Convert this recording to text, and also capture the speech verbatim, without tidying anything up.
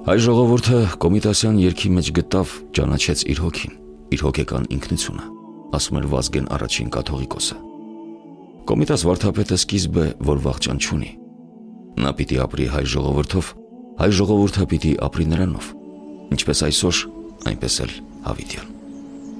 Հայ ժողովուրդը Կոմիտասյան երգի մեջ գտավ, ճանաչեց իր հոգին, իր հոգեկան ինքնությունը, ասում էր Վազգեն առաջին կաթողիկոսը։ Կոմիտաս վարդապետը սկիզբ է, որ վախճան չունի։ Նա պիտի ապրի հայ ժողովրդով, հայ ժողովուրդը պիտի ապրի նրանով, ինչպես այսօր, այնպես էլ հավիտյան։